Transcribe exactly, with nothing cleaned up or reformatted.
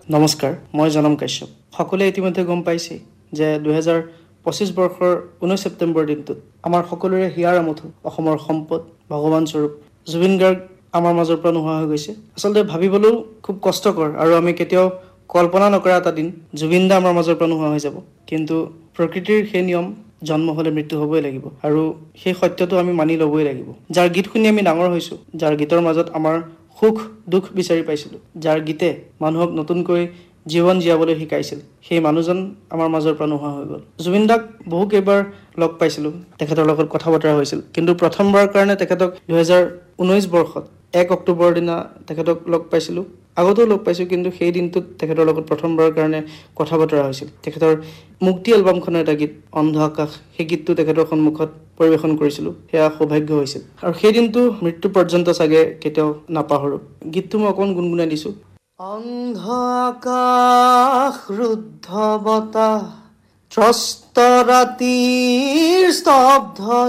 নমস্কাৰ, মই জনম কাশ্যপ। সকলোৱে ইতিমধ্যে গম পাইছে যে দুহেজাৰ পঁচিছ বৰ্ষৰ ঊনৈছ ছেপ্টেম্বৰ দিনটোত আমাৰ সকলোৰে হিয়াৰ আমঠু অসমৰ সম্পদ ভগৱান স্বৰূপ জুবিন গাৰ্গ আমাৰ মাজৰ পৰা নোহোৱা হৈ গৈছে। আচলতে ভাবিবলৈও খুব কষ্টকৰ আৰু আমি কেতিয়াও কল্পনা নকৰা এটা দিন জুবিন দা আমাৰ মাজৰ পৰা নোহোৱা হৈ যাব। কিন্তু প্ৰকৃতিৰ সেই নিয়ম, জন্ম হ'লে মৃত্যু হ'বই লাগিব আৰু সেই সত্যটো আমি মানি ল'বই লাগিব। যাৰ গীত শুনি আমি ডাঙৰ হৈছোঁ, যাৰ গীতৰ মাজত আমাৰ সুখ দুখ বিচাৰি পাইছিলোঁ, যাৰ গীতে মানুহক নতুনকৈ জীৱন জীয়াবলৈ শিকাইছিল, সেই মানুহজন আমাৰ মাজৰ পৰা নোহোৱা হৈ গ'ল। জুবিন দাক বহু কেইবাৰ লগ পাইছিলোঁ, তেখেতৰ লগত কথা বতৰা হৈছিল, কিন্তু প্ৰথমবাৰৰ কাৰণে তেখেতক দুহেজাৰ ঊনৈছ বৰ্ষত এক অক্টোবৰৰ দিনা তেখেতক লগ পাইছিলোঁ। আগতেও লগ পাইছোঁ, কিন্তু সেই দিনটোত তেখেতৰ লগত প্ৰথমবাৰৰ কাৰণে কথা বতৰা হৈছিল। তেখেতৰ মুক্তি এলবামখনৰ এটা গীত অন্ধ আকাশ, সেই গীতটো তেখেতৰ সন্মুখত পৰিৱেশন কৰিছিলোঁ। সেয়া সৌভাগ্য হৈছিল আৰু সেই দিনটো মৃত্যু পৰ্যন্ত চাগে কেতিয়াও নাপাহৰোঁ। গীতটো মই অকণমান গুণগুণাই দিছোঁ। অন্ধ আকাশ, ৰুদ্ধ বতাহ, ত্ৰস্ত ৰাতিৰ স্তব্ধ